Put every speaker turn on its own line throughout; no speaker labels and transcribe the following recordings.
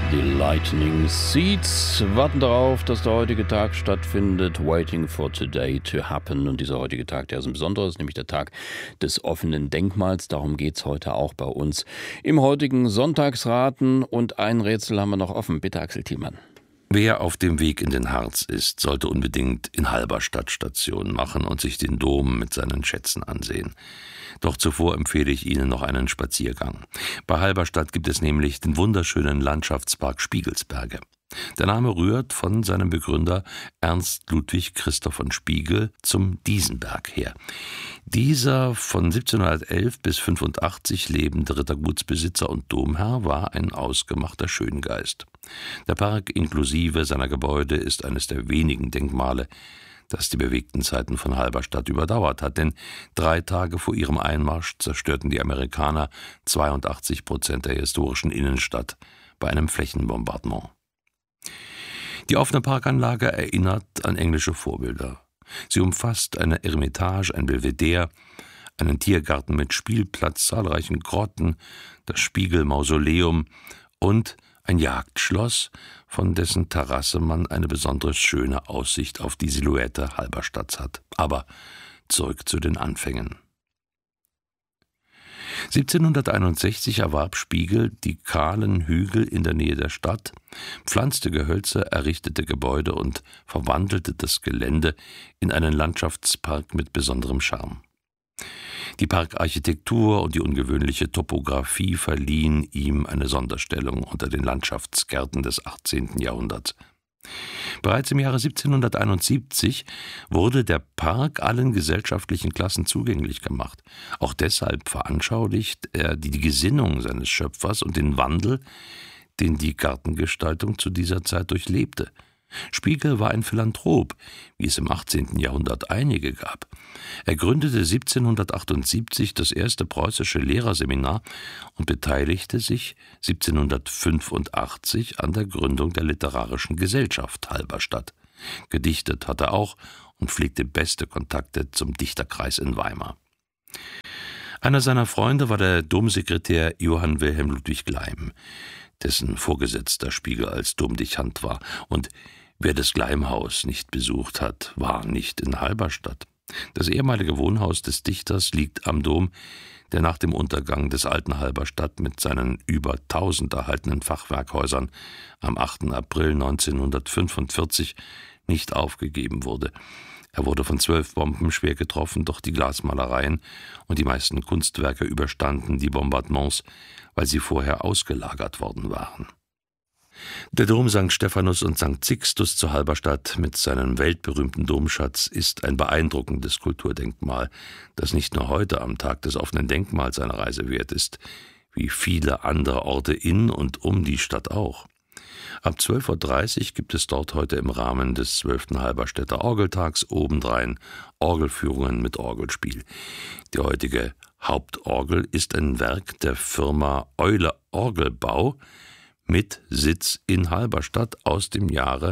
Die Lightning Seeds warten darauf, dass der heutige Tag stattfindet. Waiting for today to happen. Und dieser heutige Tag, der ist ein besonderes, nämlich der Tag des offenen Denkmals. Darum geht es heute auch bei uns im heutigen Sonntagsraten. Und ein Rätsel haben wir noch offen. Bitte, Axel Thielmann.
Wer auf dem Weg in den Harz ist, sollte unbedingt in Halberstadt Station machen und sich den Dom mit seinen Schätzen ansehen. Doch zuvor empfehle ich Ihnen noch einen Spaziergang. Bei Halberstadt gibt es nämlich den wunderschönen Landschaftspark Spiegelsberge. Der Name rührt von seinem Begründer Ernst Ludwig Christoph von Spiegel zum Diesenberg her. Dieser von 1711 bis 85 lebende Rittergutsbesitzer und Domherr war ein ausgemachter Schöngeist. Der Park inklusive seiner Gebäude ist eines der wenigen Denkmale, das die bewegten Zeiten von Halberstadt überdauert hat, denn 3 Tage vor ihrem Einmarsch zerstörten die Amerikaner 82% der historischen Innenstadt bei einem Flächenbombardement. Die offene Parkanlage erinnert an englische Vorbilder. Sie umfasst eine Eremitage, ein Belvedere, einen Tiergarten mit Spielplatz, zahlreichen Grotten, das Spiegel-Mausoleum und ein Jagdschloss, von dessen Terrasse man eine besonders schöne Aussicht auf die Silhouette Halberstadts hat. Aber zurück zu den Anfängen. 1761 erwarb Spiegel die kahlen Hügel in der Nähe der Stadt, pflanzte Gehölze, errichtete Gebäude und verwandelte das Gelände in einen Landschaftspark mit besonderem Charme. Die Parkarchitektur und die ungewöhnliche Topographie verliehen ihm eine Sonderstellung unter den Landschaftsgärten des 18. Jahrhunderts. Bereits im Jahre 1771 wurde der Park allen gesellschaftlichen Klassen zugänglich gemacht. Auch deshalb veranschaulicht er die Gesinnung seines Schöpfers und den Wandel, den die Gartengestaltung zu dieser Zeit durchlebte. Spiegel war ein Philanthrop, wie es im 18. Jahrhundert einige gab. Er gründete 1778 das erste preußische Lehrerseminar und beteiligte sich 1785 an der Gründung der Literarischen Gesellschaft Halberstadt. Gedichtet hat er auch und pflegte beste Kontakte zum Dichterkreis in Weimar. Einer seiner Freunde war der Domsekretär Johann Wilhelm Ludwig Gleim, dessen Vorgesetzter Spiegel als Domdechant war. Und wer das Gleimhaus nicht besucht hat, war nicht in Halberstadt. Das ehemalige Wohnhaus des Dichters liegt am Dom, der nach dem Untergang des alten Halberstadt mit seinen über 1000 erhaltenen Fachwerkhäusern am 8. April 1945 nicht aufgegeben wurde. Er wurde von 12 Bomben schwer getroffen, doch die Glasmalereien und die meisten Kunstwerke überstanden die Bombardements, weil sie vorher ausgelagert worden waren. Der Dom St. Stephanus und St. Sixtus zu Halberstadt mit seinem weltberühmten Domschatz ist ein beeindruckendes Kulturdenkmal, das nicht nur heute am Tag des offenen Denkmals eine Reise wert ist, wie viele andere Orte in und um die Stadt auch. Ab 12.30 Uhr gibt es dort heute im Rahmen des 12. Halberstädter Orgeltags obendrein Orgelführungen mit Orgelspiel. Die heutige Hauptorgel ist ein Werk der Firma Eule Orgelbau mit Sitz in Halberstadt aus dem Jahre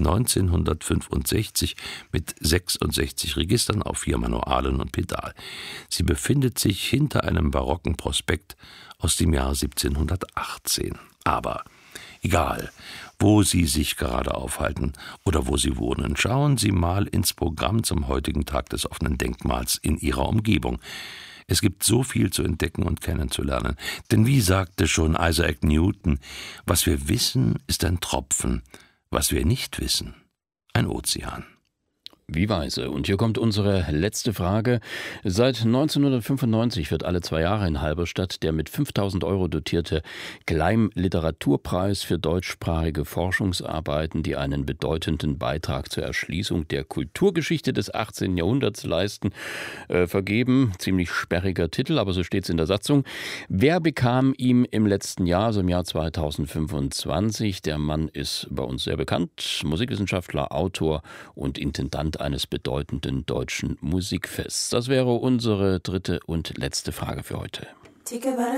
1965 mit 66 Registern auf 4 Manualen und Pedal. Sie befindet sich hinter einem barocken Prospekt aus dem Jahr 1718. Aber egal, wo Sie sich gerade aufhalten oder wo Sie wohnen, schauen Sie mal ins Programm zum heutigen Tag des offenen Denkmals in Ihrer Umgebung. Es gibt so viel zu entdecken und kennenzulernen. Denn wie sagte schon Isaac Newton, was wir wissen, ist ein Tropfen, was wir nicht wissen, ein Ozean.
Wie weise. Und hier kommt unsere letzte Frage. Seit 1995 wird alle 2 Jahre in Halberstadt der mit 5.000 € dotierte Gleim-Literaturpreis für deutschsprachige Forschungsarbeiten, die einen bedeutenden Beitrag zur Erschließung der Kulturgeschichte des 18. Jahrhunderts leisten, vergeben. Ziemlich sperriger Titel, aber so steht es in der Satzung. Wer bekam ihm im letzten Jahr, also im Jahr 2025? Der Mann ist bei uns sehr bekannt, Musikwissenschaftler, Autor und Intendant eines bedeutenden deutschen Musikfests. Das wäre unsere dritte und letzte Frage für heute.